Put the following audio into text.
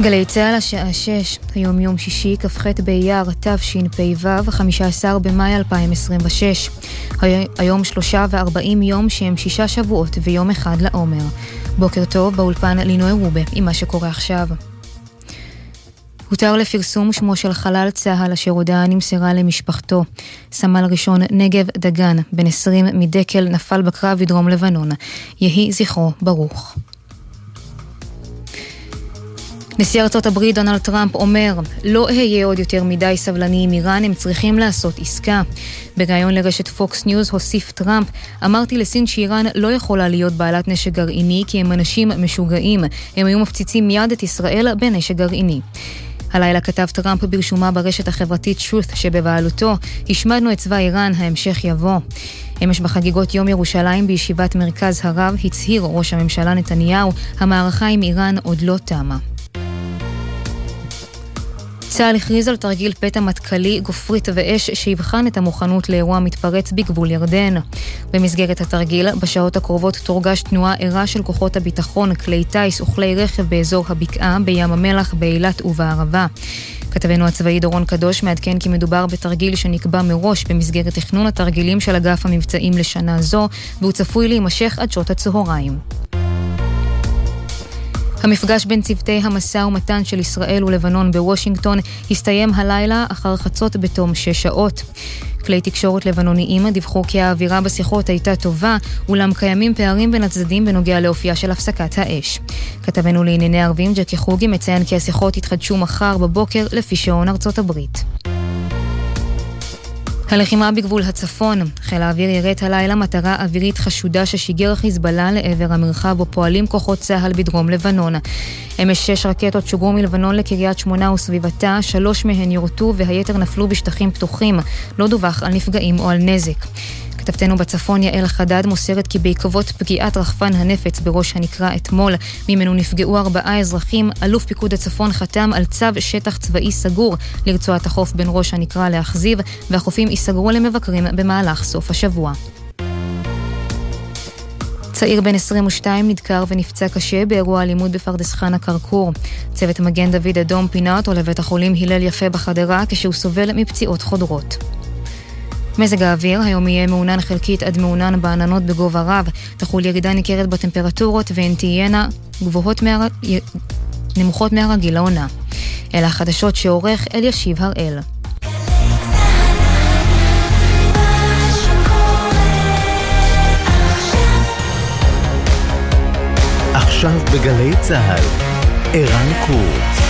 גלי צהל השעה 6, היום יום שישי, כ"ח באייר, תשפ"ו, 15 במאי 2026. היום 40 יום שהם 6 שבועות ויום אחד לעומר. בוקר טוב, באולפן לינוי רובה עם מה שקורה עכשיו. הותר לפרסום שמו של חלל צהל אשר הודעה נמסרה למשפחתו. סמל ראשון נגב דגן, בן 20 מדקל, נפל בקרב בדרום לבנון. יהי זכרו ברוך. נשיא ארצות הברית דונלד טראמפ אומר, לא אהיה עוד יותר מדי סבלני עם איראן, הם צריכים לעשות עסקה. בראיון לרשת פוקס ניוז הוסיף טראמפ, אמרתי לסין שאיראן לא יכולה להיות בעלת נשק גרעיני כי הם אנשים משוגעים. הם היו מפציצים מיד את ישראל בנשק גרעיני. הלילה כתב טראמפ ברשומה ברשת החברתית Truth שבבעלותו, השמדנו את צבא איראן, ההמשך יבוא. אמש בחגיגות יום ירושלים בישיבת מרכז הרב הצהיר ראש הממשלה נתניהו, המערכה עם איראן עוד לא תמה. צה"ל הכריז על תרגיל פתע מטכ"לי, גופרית ואש שיבחן את המוכנות לאירוע מתפרץ בגבול ירדן. במסגרת התרגיל, בשעות הקרובות תורגש תנועה ערה של כוחות הביטחון, כלי טייס וכלי רכב באזור הבקעה, בים המלח, באילת ובערבה. כתבנו הצבאי דורון קדוש מעדכן כי מדובר בתרגיל שנקבע מראש במסגרת תכנון התרגילים של אגף המבצעים לשנה זו, והוא צפוי להימשך עד שעות הצהריים. המפגש בין צוותי המשא ומתן של ישראל ולבנון בוושינגטון הסתיים הלילה אחר חצות בתום 6 שעות. כלי תקשורת לבנוניים דיווחו כי האווירה בשיחות הייתה טובה, אולם קיימים פערים בין הצדדים בנוגע לאופייה של הפסקת האש. כתבנו לענייני ערבים ג'קי חוגי מציין כי השיחות יתחדשו מחר בבוקר לפי שעון ארצות הברית. הלחימה בגבול הצפון. חיל האוויר יראת הלילה מטרה אווירית חשודה ששיגר חיזבאללה לעבר המרחב בו פועלים כוחות צהל בדרום לבנון. אמש 6 רקטות שוגרו מלבנון לקריית שמונה וסביבתה, 3 מהן יורטו והיתר נפלו בשטחים פתוחים. לא דווח על נפגעים או על נזק. כתבתנו בצפון יעל חדד מוסרת כי בעקבות פגיעת רחפן הנפץ בראש הנקרה אתמול, ממנו נפגעו 4 אזרחים, אלוף פיקוד הצפון חתם על צו שטח צבאי סגור לרצועת החוף בין ראש הנקרה לאכזיב, והחופים ייסגרו למבקרים במהלך סוף השבוע. צעיר בן 22 נדקר ונפצע קשה באירוע אלימות בפרדס חנה כרכור. צוות מגן דוד אדום פינה אותו לבית החולים הלל יפה בחדרה כשהוא סובל מפציעות חודרות. מזג האוויר, היום יהיה מעונן חלקית עד מעונן בעננות בגובה רב, תחול ירידה ניכרת בטמפרטורות והן תהיינה נמוכות מהרגיל לעונה. אלה החדשות שעורך אלישיב הראל. עכשיו בגלי צהל, ערן קורץ.